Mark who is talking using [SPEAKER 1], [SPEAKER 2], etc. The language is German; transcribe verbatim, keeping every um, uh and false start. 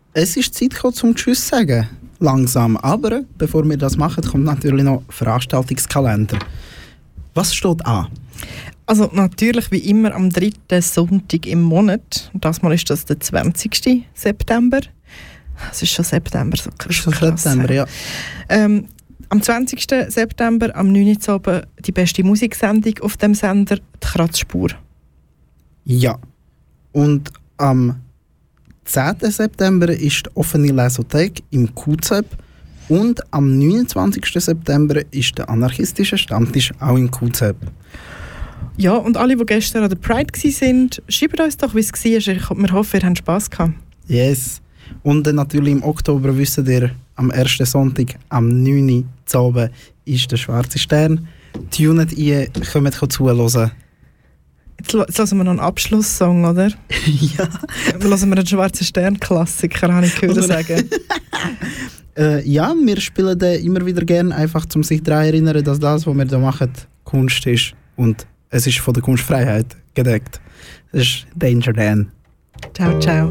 [SPEAKER 1] es ist Zeit gekommen, zum Tschüss zu sagen. Langsam. Aber bevor wir das machen, kommt natürlich noch Veranstaltungskalender. Was steht an?
[SPEAKER 2] Also natürlich wie immer am dritten Sonntag im Monat. Das Mal ist das der zwanzigsten September. Es ist schon September, so krass.
[SPEAKER 1] Schon September, ja.
[SPEAKER 2] Ähm, am zwanzigsten September, am neunten Uhr, die beste Musiksendung auf dem Sender, die Kratzspur.
[SPEAKER 1] Ja. Und am zehnten September ist die offene Lesothek im Q Z E P und am neunundzwanzigsten September ist der anarchistische Stammtisch auch im Q Z E P.
[SPEAKER 2] Ja, und alle, die gestern an der Pride waren, schreibt uns doch, wie es war. Wir hoffen, ihr habt Spass gehabt.
[SPEAKER 1] Yes. Und dann natürlich im Oktober, wisst ihr, am ersten Sonntag, am neunten Uhr oben, ist der Schwarze Stern. Tunet ein, kommt zuhören.
[SPEAKER 2] Jetzt, jetzt hören wir noch einen Abschlusssong, oder?
[SPEAKER 1] Ja.
[SPEAKER 2] Wir hören wir einen Schwarzen Stern-Klassiker, habe ich gehört sagen.
[SPEAKER 1] äh, ja, wir spielen den immer wieder gerne, einfach um sich daran zu erinnern, dass das, was wir hier machen, Kunst ist. Und es ist von der Kunstfreiheit gedeckt. Das ist Danger Dan.
[SPEAKER 2] Ciao, ciao.